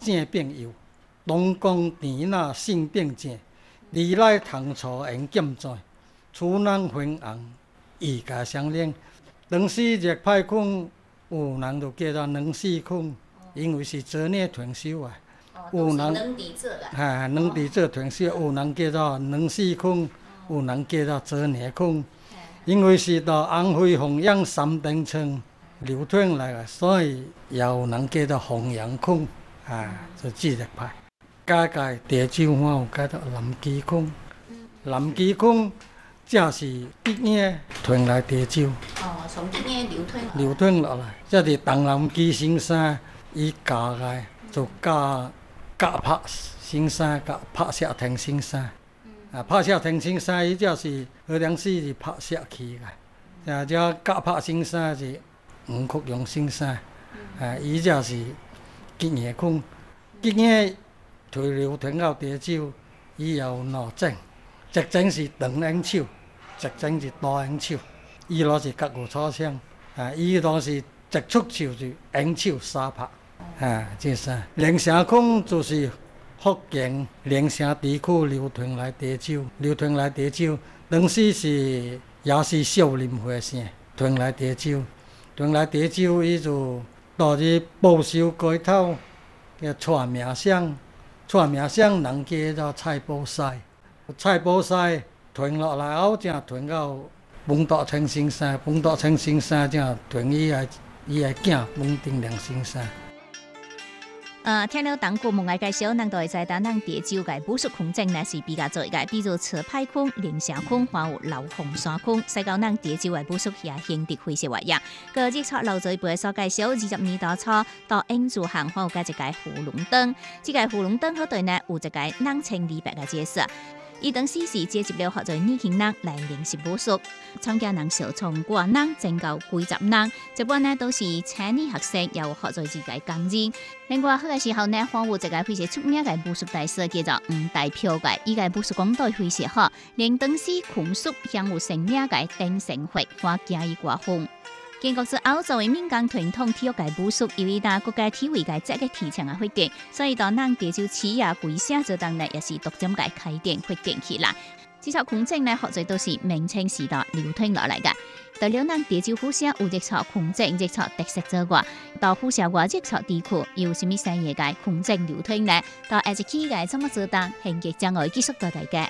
正并有，龙宫田那性并正，二来唐初用剑钻，处人昏红，意家相连。两死热歹困，有人就叫做两死困，因为是做呢团手啊。有人两地做啦， 两地做团手，有人叫做两死困，有人叫做做呢困。因为是到红灰红阳三等称流传来个，所以也有人叫做红阳困就智力派。加界地州话有叫做南基困，南基困这是吉野传来地州。 从吉野流传落来，这是东南基先生伊教个，就教拍先生、教拍摄亭先生。拍摄亭先生伊这是好良师是拍摄去个，这教拍先生是吴国勇先生，伊这是吉野困，吉野推流传到地州，伊也有两种，一种是长影手，一种是大影手，伊拢是各有所相，伊拢是一出手就影手三拍，这是连城空就是福建连城地区流传来地州，当时是也是少林会生传来地州，伊就到去保守街头，叫蔡名声，人叫做蔡宝赛，蔡宝赛传落来后，才传到冯道成先生，才传伊个囝冯定良先生。 听了当国梦爱介绍，咱都会知道，咱地州嘅武术空间呢是比较多嘅，比如车牌空、灵城空，还有老红山空。使到咱地州嘅武术也兴得非常活跃。个日出老早辈所介绍，20年代初到英主行，还有加一个葫芦灯。这个葫芦灯好对呢，有一个冷清李白嘅角色。伊当时是接接了学做年轻人来练习武术，参加人数从5人增到几十人，一般呢都是青年学生，也有学做自己工人。另外，迄个时候呢，还有一个非常出名嘅武术大师，叫做吴大彪嘅，伊个武术功都非常好，连当时孔叔享有盛名嘅丁成会，还惊伊挂风。建国之后，作为民间传统体育界武术，由于大国家体育界这个提倡嘅发展，所以到咱地州市啊、规省这当呢，也是逐渐界开展发展起来。这套空间呢，学者都是明清时代流传落来嘅。除了咱地州府社有热操空间、热操特色之外，到府社外热操地区又有什么产业界空间流传呢？到下一期嘅怎么做当，现今将会继续到大家